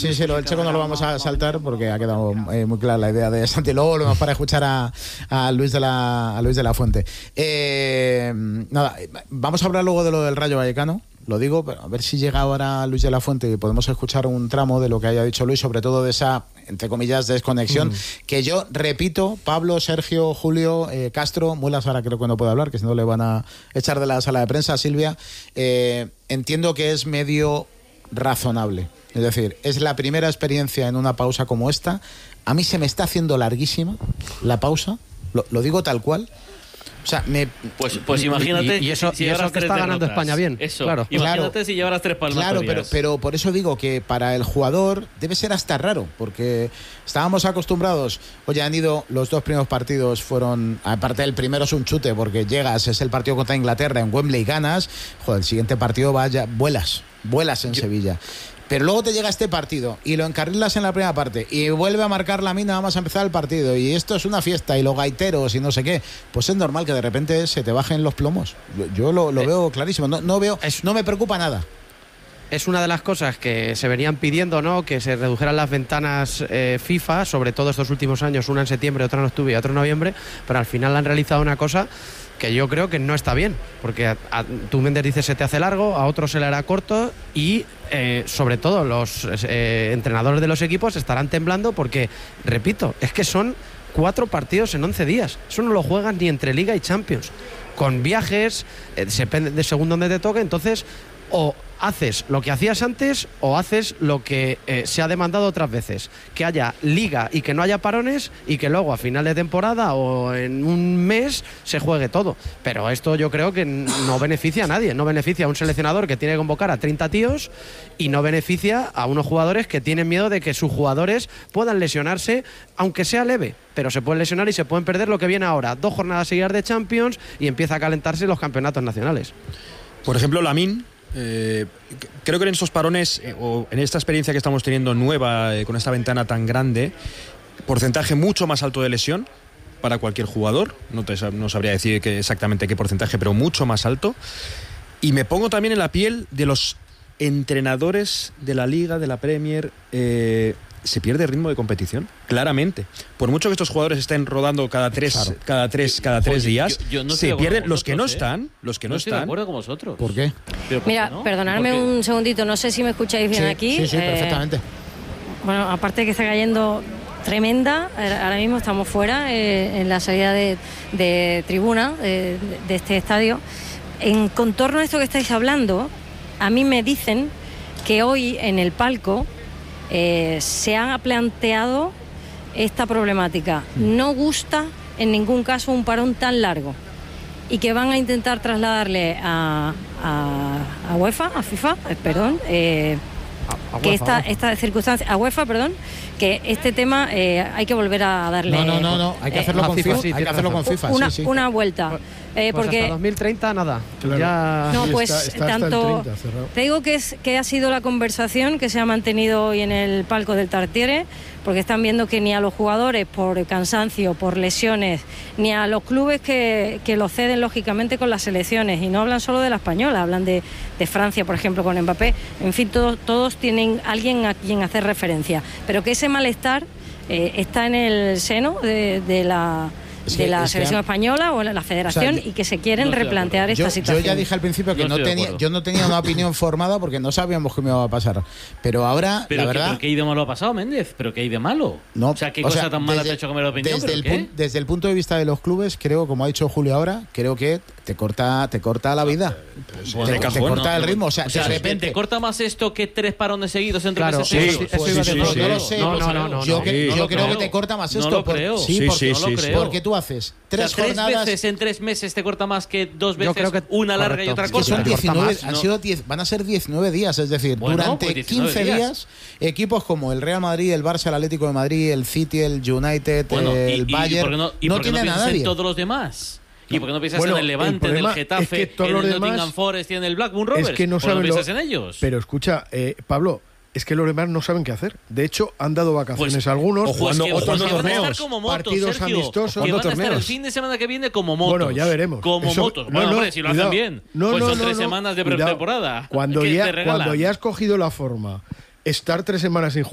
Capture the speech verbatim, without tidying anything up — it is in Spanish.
Sí, sí, lo del Checo no lo vamos a saltar porque ha quedado eh, muy clara la idea de Santi. Luego volvemos para escuchar a, a Luis de la a Luis de la Fuente. Eh, nada, vamos a hablar luego de lo del Rayo Vallecano. Lo digo, pero a ver si llega ahora Luis de la Fuente y podemos escuchar un tramo de lo que haya dicho Luis, sobre todo de esa, entre comillas, desconexión, mm. que yo repito, Pablo, Sergio, Julio, eh, Castro, Mulas ahora creo que no puede hablar, que si no le van a echar de la sala de prensa, Silvia, eh, entiendo que es medio razonable. Es decir, es la primera experiencia en una pausa como esta. A mí se me está haciendo larguísima la pausa, lo, lo digo tal cual. O sea, me... Pues, pues imagínate y, y eso, si y eso que está ganando España bien. Eso, claro. Imagínate claro, si llevaras tres palmatorias. Claro, pero, pero por eso digo que para el jugador debe ser hasta raro, porque estábamos acostumbrados, oye, han ido los dos primeros partidos, fueron, aparte del primero es un chute, porque llegas, es el partido contra Inglaterra en Wembley y ganas, joder, el siguiente partido vaya, vuelas, vuelas en Yo... Sevilla. Pero luego te llega este partido y lo encarrilas en la primera parte y vuelve a marcar la mina, vamos a empezar el partido y esto es una fiesta y los gaiteros y no sé qué, pues es normal que de repente se te bajen los plomos. Yo lo, lo eh, veo clarísimo, no, no veo, es, no me preocupa nada. Es una de las cosas que se venían pidiendo, ¿no? Que se redujeran las ventanas eh, FIFA, sobre todo estos últimos años, una en septiembre, otra en octubre y otra en noviembre, pero al final han realizado una cosa que yo creo que no está bien, porque a, a, tú Méndez dices se te hace largo, a otros se le hará corto y eh, sobre todo los eh, entrenadores de los equipos estarán temblando porque, repito, es que son cuatro partidos en once días, eso no lo juegan ni entre Liga y Champions, con viajes, eh, depende de según donde te toque, entonces o haces lo que hacías antes o haces lo que eh, se ha demandado otras veces, que haya liga y que no haya parones y que luego a final de temporada o en un mes se juegue todo, pero esto yo creo que no beneficia a nadie, no beneficia a un seleccionador que tiene que convocar a treinta tíos y no beneficia a unos jugadores que tienen miedo de que sus jugadores puedan lesionarse, aunque sea leve, pero se pueden lesionar y se pueden perder lo que viene ahora, dos jornadas seguidas de Champions y empieza a calentarse los campeonatos nacionales. Por ejemplo, Lamine, Eh, creo que en estos parones eh, o en esta experiencia que estamos teniendo nueva eh, con esta ventana tan grande, porcentaje mucho más alto de lesión para cualquier jugador, no, te, no sabría decir que exactamente qué porcentaje, pero mucho más alto, y me pongo también en la piel de los entrenadores de la Liga, de la Premier. eh, se pierde ritmo de competición, claramente. Por mucho que estos jugadores estén rodando cada tres, claro. cada tres, cada tres Oye, días, yo, yo no se pierden los que no están, ¿eh? los que no, no están. Estoy de acuerdo con vosotros. ¿Por qué? Mira, no? perdonadme un segundito, no sé si me escucháis bien sí, aquí. Sí, sí, eh, perfectamente. Bueno, aparte de que está cayendo tremenda, ahora mismo estamos fuera, eh, en la salida de, de tribuna de, de este estadio. En contorno a esto que estáis hablando, a mí me dicen que hoy en el palco Eh, se ha planteado esta problemática. No gusta en ningún caso un parón tan largo y que van a intentar trasladarle a, a, a UEFA, a FIFA, eh, perdón, eh, a, a que esta, esta circunstancia, a UEFA, perdón, que este tema eh, hay que volver a darle. No, no, no, no. hay que hacerlo eh, con FIFA, FIFA, sí, hay que hacerlo con FIFA, una, sí, sí. una vuelta. Eh, pues porque hasta dos mil treinta nada. Claro. Ya... No, pues está, está tanto. treinta, te digo que es que ha sido la conversación que se ha mantenido hoy en el palco del Tartiere, porque están viendo que ni a los jugadores por cansancio, por lesiones, ni a los clubes que, que lo ceden lógicamente con las selecciones, y no hablan solo de la española, hablan de, de Francia, por ejemplo, con Mbappé. En fin, todos, todos tienen alguien a quien hacer referencia, pero que ese malestar eh, está en el seno de, de la Es de que, la es selección que, española o en la federación, o sea, y que se quieren no replantear esta yo, situación. Yo ya dije al principio que no, no tenía, yo no tenía una opinión formada porque no sabíamos qué me iba a pasar. Pero ahora, pero la que, verdad... ¿Pero qué hay de malo ha pasado, Méndez? ¿Pero qué hay de malo? No, o sea, ¿qué o cosa sea, tan mala desde, te ha hecho cambiar de opinión? Desde el, ¿Qué? pun, desde el punto de vista de los clubes, creo, como ha dicho Julio ahora, creo que te corta, te corta la vida. Pues te, te corta no, el ritmo. O sea, o sea de repente... ¿Te corta más esto que tres parones seguidos entre claro, meses? Sí, sí, pues, eso sí, iba a sí, decir. No lo sé. No, no, no, no, yo, no, que, no yo lo creo creo. que te corta más esto. No lo por, creo. Sí, sí, porque, sí, no lo sí, creo. porque tú haces tres, o sea, tres jornadas... veces en tres meses te corta más que dos veces, yo creo que, una larga correcto. y otra Es que corta. son diecinueve, han no. sido diez, van a ser diecinueve días, es decir, Bueno, durante pues quince días. días, equipos como el Real Madrid, el Barça, el Atlético de Madrid, el City, el United, Bueno, el y, Bayern, y, y no, y no por qué tienen no a piensas nadie. en todos los demás? ¿Y por qué no piensas bueno, en el Levante, el en el Getafe, es que todos en el los demás, Nottingham Forest y en el Blackburn Rovers? Es que no ¿Por qué saben no piensas lo, en ellos? Pero escucha, eh, Pablo, es que los demás no saben qué hacer. De hecho, han dado vacaciones pues, algunos, o jugando, pues otros no van torneos, a estar como motos, partidos Sergio, amistosos, que van a estar torneos. el fin de semana que viene como motos. Bueno, ya veremos. Como Eso, motos. No, Bueno, no, hombre, si lo cuidado. hacen bien, no, pues no, son no, tres no, semanas de cuidado. pretemporada. Cuando que ya, te regalan. cuando ya has cogido la forma, estar tres semanas sin jugar